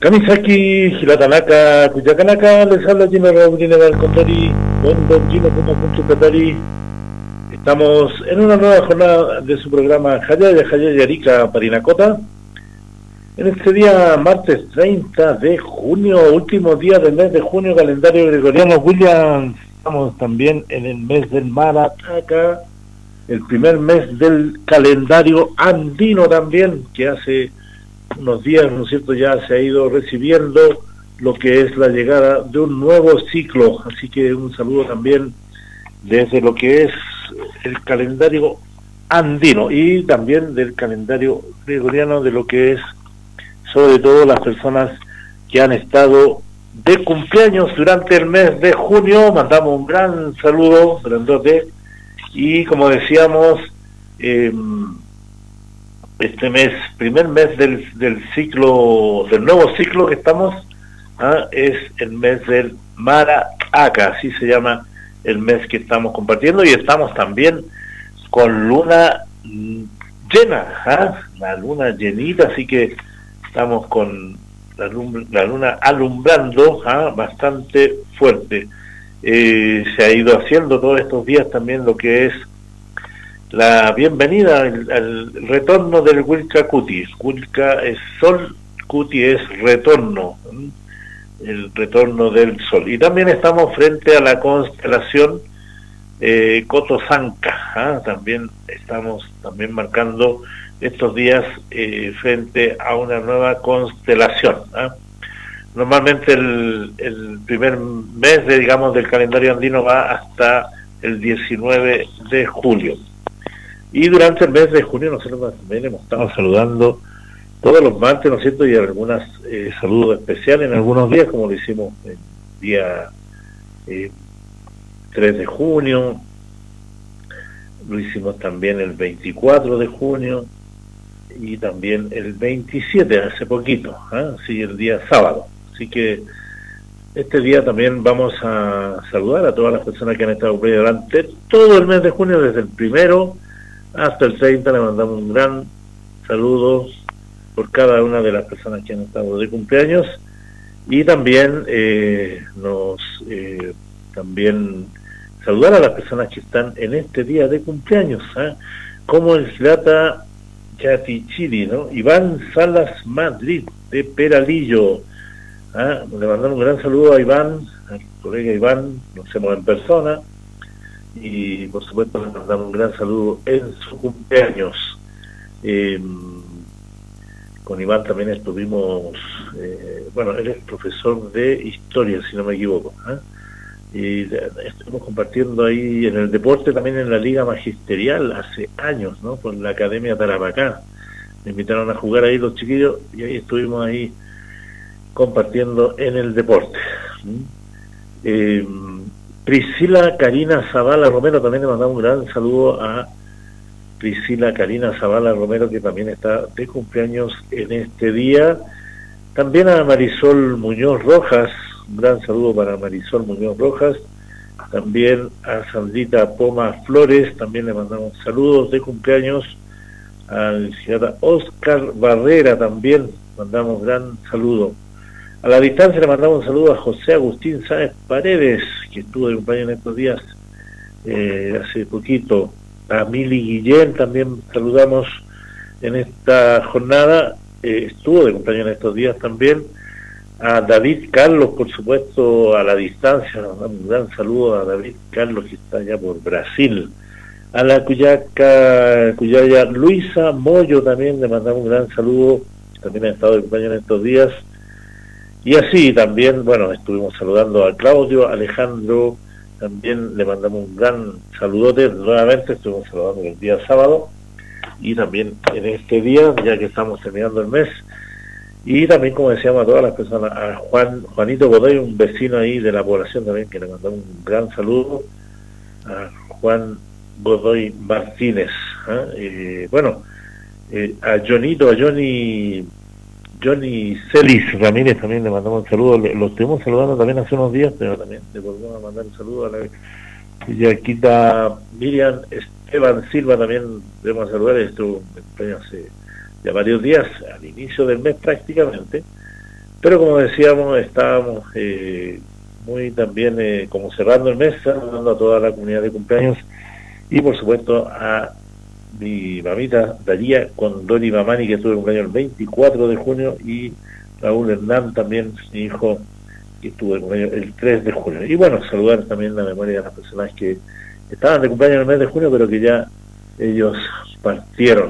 Kamisaki, Hilatanaka, Kuyakanaka, les habla Gino Raulina Valcontori, con Gino.Catari. Estamos en una nueva jornada de su programa Hayaya Arica Parinacota. En este día, martes 30 de junio, último día del mes de junio, calendario gregoriano. William, estamos también en el mes del Marataca, el primer mes del calendario andino también, que hace unos días, ¿no es cierto?, ya se ha ido recibiendo lo que es la llegada de un nuevo ciclo. Así que un saludo también desde lo que es el calendario andino y también del calendario gregoriano, de lo que es sobre todo las personas que han estado de cumpleaños durante el mes de junio. Mandamos un gran saludo, grandote, y como decíamos, este mes, primer mes del ciclo, del nuevo ciclo que estamos, es el mes del Marataca, así se llama el mes que estamos compartiendo, y estamos también con luna llena, la luna llenita, así que estamos con la luna alumbrando bastante fuerte. Se ha ido haciendo todos estos días también lo que es la bienvenida al retorno del Wilca Cuti. Wilca es sol, Cuti es retorno, el retorno del sol. Y también estamos frente a la constelación Cotosanca, también estamos marcando estos días frente a una nueva constelación. Normalmente el primer mes del calendario andino va hasta el 19 de julio. Y durante el mes de junio nosotros también hemos estado saludando todos los martes, ¿no es cierto?, y algunos saludos especiales en algunos días, como lo hicimos el día 3 de junio, lo hicimos también el 24 de junio y también el 27, hace poquito, sí, el día sábado. Así que este día también vamos a saludar a todas las personas que han estado por ahí durante todo el mes de junio, desde el primero hasta el 30. Le mandamos un gran saludo por cada una de las personas que han estado de cumpleaños, y también también saludar a las personas que están en este día de cumpleaños, como el Slata Yatichiri, ¿no? Iván Salas Madrid de Peralillo. Le mandamos un gran saludo a Iván, al colega Iván, nos conocemos en persona, y por supuesto le mandamos un gran saludo en su cumpleaños. Con Iván también estuvimos, él es profesor de historia, si no me equivoco, y estuvimos compartiendo ahí en el deporte, también en la liga magisterial hace años, ¿no?, por la Academia Tarapacá. Me invitaron a jugar ahí los chiquillos y ahí estuvimos ahí compartiendo en el deporte. Priscila Karina Zavala Romero, también le mandamos un gran saludo a Priscila Karina Zavala Romero, que también está de cumpleaños en este día. También a Marisol Muñoz Rojas, un gran saludo para Marisol Muñoz Rojas. También a Sandrita Poma Flores, también le mandamos saludos de cumpleaños. Al señor Oscar Barrera también mandamos gran saludo. A la distancia le mandamos un saludo a José Agustín Sáenz Paredes, que estuvo de cumpleaños en estos días, hace poquito. A Mili Guillén también saludamos en esta jornada, estuvo de cumpleaños en estos días también. A David Carlos, por supuesto, a la distancia, nos damos un gran saludo a David Carlos, que está allá por Brasil. A la cuyaya Luisa Moyo también le mandamos un gran saludo, también ha estado de cumpleaños en estos días. Y así también, estuvimos saludando a Claudio Alejandro, también le mandamos un gran saludote. Nuevamente estuvimos saludando el día sábado y también en este día, ya que estamos terminando el mes. Y también, como decíamos, a todas las personas, a Juanito Godoy, un vecino ahí de la población también, que le mandamos un gran saludo, a Juan Godoy Martínez. A Johnny Celis Ramírez también le mandamos un saludo. Lo estuvimos saludando también hace unos días, pero también le volvemos a mandar un saludo a la Yaquita Miriam Esteban Silva, también debemos saludar. Estuvo en cumpleaños hace ya varios días, al inicio del mes prácticamente, Pero como decíamos, estábamos muy también como cerrando el mes, saludando a toda la comunidad de cumpleaños y por supuesto a mi mamita Daría Condori Mamani, que tuvo el cumpleaños el 24 de junio, y Raúl Hernán también, mi hijo, que tuvo el cumpleaños el 3 de junio. Y bueno, saludar también la memoria de las personas que estaban de cumpleaños en el mes de junio, pero que ya ellos partieron.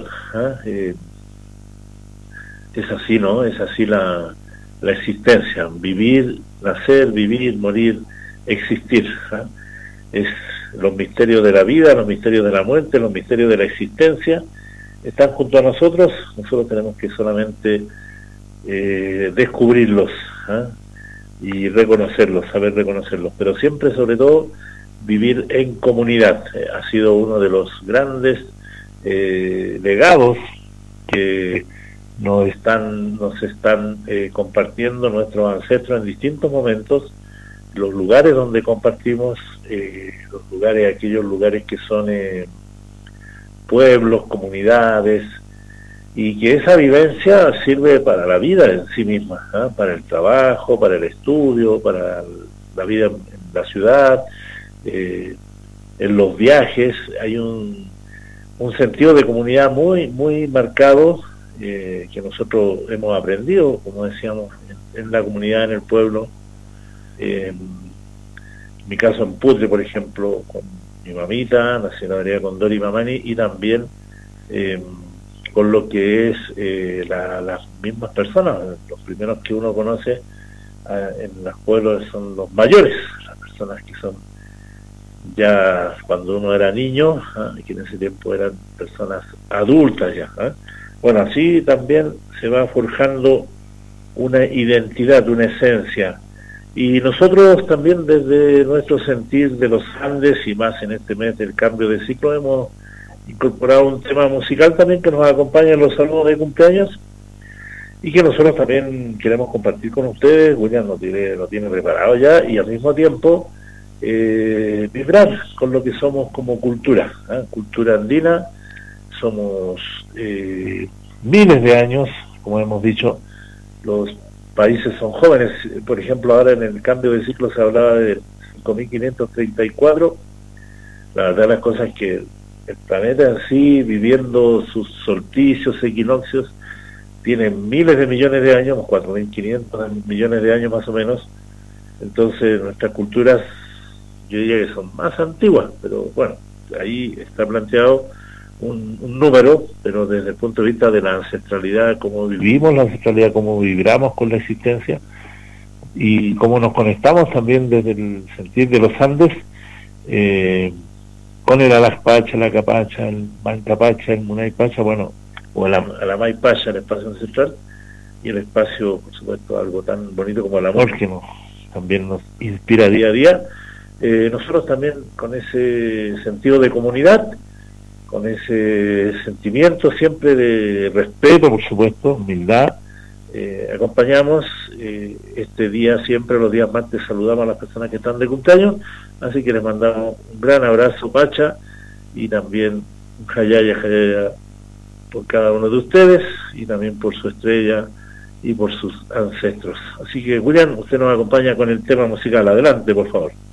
Es así, ¿no? Es así la existencia, vivir, nacer, vivir, morir, existir. Es los misterios de la vida, los misterios de la muerte, los misterios de la existencia, están junto a nosotros tenemos que solamente descubrirlos y reconocerlos, saber reconocerlos, pero siempre, sobre todo, vivir en comunidad. Ha sido uno de los grandes legados que nos están compartiendo nuestros ancestros en distintos momentos, los lugares donde compartimos, aquellos lugares que son pueblos, comunidades, y que esa vivencia sirve para la vida en sí misma, para el trabajo, para el estudio, para la vida en la ciudad, en los viajes. Hay un sentido de comunidad muy, muy marcado, que nosotros hemos aprendido, como decíamos, en la comunidad, en el pueblo. En mi caso en Putre, por ejemplo, con mi mamita, la señora María Condori Mamani, y también con lo que es las mismas personas. Los primeros que uno conoce en los pueblos son los mayores, las personas que son ya cuando uno era niño, que en ese tiempo eran personas adultas ya. Bueno, así también se va forjando una identidad, una esencia. Y nosotros también, desde nuestro sentir de los Andes, y más en este mes del cambio de ciclo, hemos incorporado un tema musical también que nos acompaña en los saludos de cumpleaños y que nosotros también queremos compartir con ustedes. William lo tiene preparado ya, y al mismo tiempo vibrar con lo que somos como cultura, cultura andina. Somos miles de años, como hemos dicho, los países son jóvenes. Por ejemplo, ahora en el cambio de ciclo se hablaba de 5.534. La verdad, las cosas es que el planeta en sí, viviendo sus solsticios, equinoccios, tiene miles de millones de años, 4.500 millones de años más o menos. Entonces nuestras culturas, yo diría que son más antiguas, pero bueno, ahí está planteado un número, pero desde el punto de vista de la ancestralidad, cómo vivimos la ancestralidad, cómo vibramos con la existencia y cómo nos conectamos también desde el sentir de los Andes, con el Alaspaccha, la Capacha, el Mancapacha, el Munaypacha, bueno, o el Alamaipacha, el espacio ancestral, y el espacio, por supuesto, algo tan bonito como el amor, que también nos inspira día a día. Nosotros también, con ese sentido de comunidad, con ese sentimiento siempre de respeto, por supuesto, humildad, acompañamos este día. Siempre los días martes saludamos a las personas que están de cumpleaños, así que les mandamos un gran abrazo, Pacha, y también un jayaya por cada uno de ustedes, y también por su estrella y por sus ancestros. Así que, William, usted nos acompaña con el tema musical. Adelante, por favor.